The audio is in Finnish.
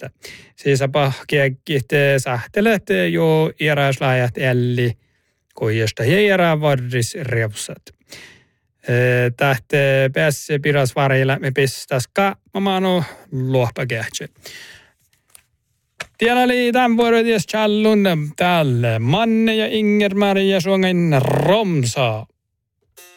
varrista. Siisapa kiekit sähtelet jo iäräislajat eli koijasta hierää varris revsat. Tähte päässä piras varilla me pistäs kaamano luohpakähtsä. Tiellä oli tämän vuoroties challun tälle Manne ja Inger-Maria Suomen Romsa.